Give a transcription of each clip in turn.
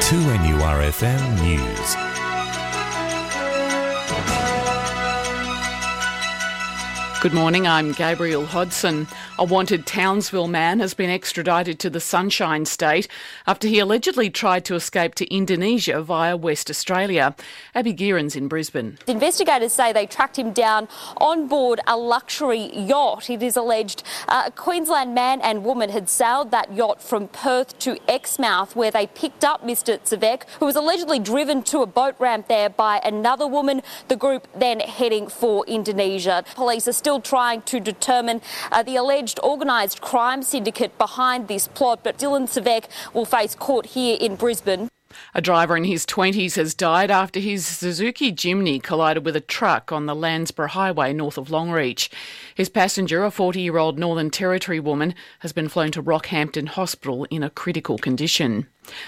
2NURFM News. Good morning, I'm Gabriel Hodson. A wanted Townsville man has been extradited to the Sunshine State after he allegedly tried to escape to Indonesia via West Australia. Abby Gearan's in Brisbane. Investigators say they tracked him down on board a luxury yacht. It is alleged a Queensland man and woman had sailed that yacht from Perth to Exmouth, where they picked up Mr Tsavek, who was allegedly driven to a boat ramp there by another woman, the group then heading for Indonesia. Police are still trying to determine the alleged organised crime syndicate behind this plot, but Dylan Tsavek will face court here in Brisbane. A driver in his 20s has died after his Suzuki Jimny collided with a truck on the Landsborough Highway north of Longreach. His passenger, a 40-year-old Northern Territory woman, has been flown to Rockhampton Hospital in a critical condition.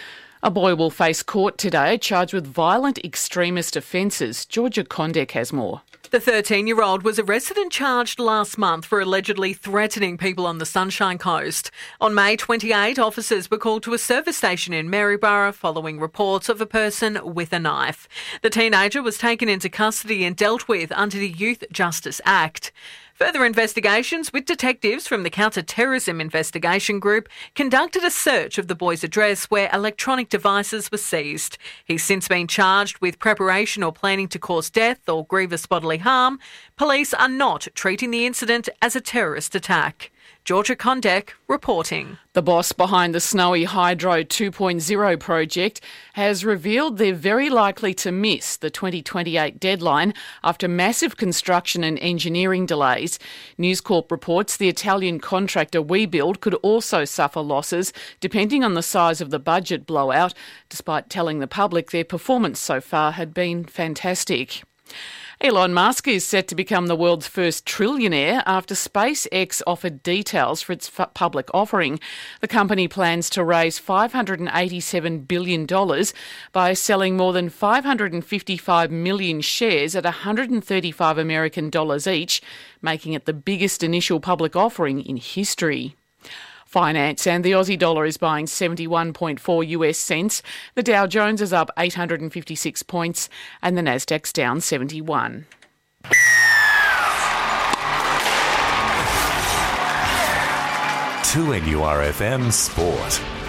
A boy will face court today charged with violent extremist offences. Georgia Condek has more. The 13-year-old was arrested and charged last month for allegedly threatening people on the Sunshine Coast. On May 28, officers were called to a service station in Maryborough following reports of a person with a knife. The teenager was taken into custody and dealt with under the Youth Justice Act. Further investigations with detectives from the Counter-Terrorism Investigation Group conducted a search of the boy's address where electronic devices were seized. He's since been charged with preparation or planning to cause death or grievous bodily harm. Police are not treating the incident as a terrorist attack. Georgia Condek reporting. The boss behind the Snowy Hydro 2.0 project has revealed they're very likely to miss the 2028 deadline after massive construction and engineering delays. News Corp reports the Italian contractor WeBuild could also suffer losses depending on the size of the budget blowout, despite telling the public their performance so far had been fantastic. Elon Musk is set to become the world's first trillionaire after SpaceX offered details for its public offering. The company plans to raise $587 billion by selling more than 555 million shares at $135 American each, making it the biggest initial public offering in history. Finance, and the Aussie dollar is buying 71.4 US cents. The Dow Jones is up 856 points and the Nasdaq's down 71. 2NURFM Sport.